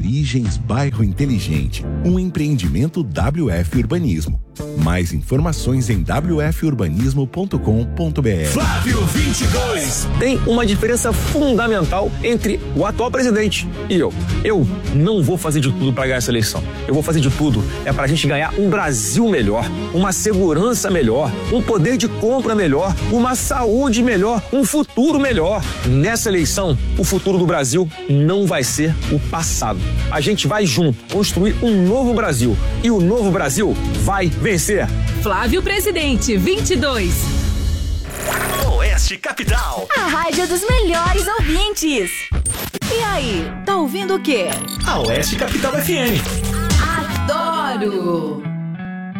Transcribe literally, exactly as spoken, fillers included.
Origens Bairro Inteligente, um empreendimento W F Urbanismo. Mais informações em w f urbanismo ponto com ponto b r. Flávio vinte e dois. Tem uma diferença fundamental entre o atual presidente e eu. Eu não vou fazer de tudo para ganhar essa eleição. Eu vou fazer de tudo é para a gente ganhar um Brasil melhor, uma segurança melhor, um poder de compra melhor, uma saúde melhor, um futuro melhor. Nessa eleição, o futuro do Brasil não vai ser o passado. A gente vai junto construir um novo Brasil e o novo Brasil vai vencer. Flávio Presidente, vinte e dois. Oeste Capital. A rádio dos melhores ouvintes. E aí, tá ouvindo o quê? A Oeste Capital F M. Adoro!